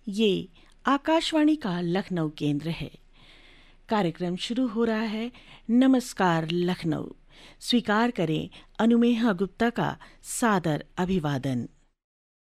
ये आकाशवाणी का लखनऊ केंद्र है। कार्यक्रम शुरू हो रहा है। नमस्कार लखनऊ। स्वीकार करें अनुमेहा गुप्ता का सादर अभिवादन।